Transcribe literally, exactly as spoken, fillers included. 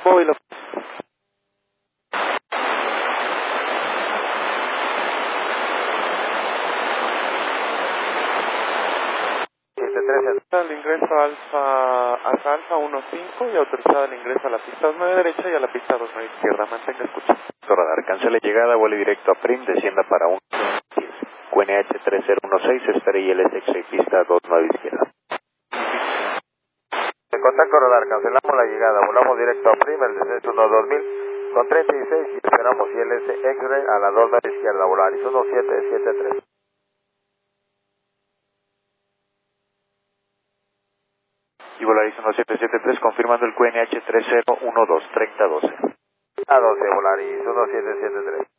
móvil. siete tres, el ingreso alfa, alfa alfa uno cinco y autorizado el ingreso a la pista dos nueve derecha y a la pista dos nueve izquierda. Mantenga escucha. Radar, cancele llegada, vuele directo a Prim, descienda para uno diez. Q N H tres cero uno seis, espere I L S X pista dos nueve izquierda. En contacto radar, cancelamos la llegada, volamos directo a Prim, el descenso uno dos mil con treinta y seis y esperamos I L S X-Ray a la dos nueve izquierda, Volaris uno siete siete tres. Y Volaris uno siete siete tres, confirmando el Q N H tres cero uno dos, treinta doce. A doce, Volaris uno siete siete tres.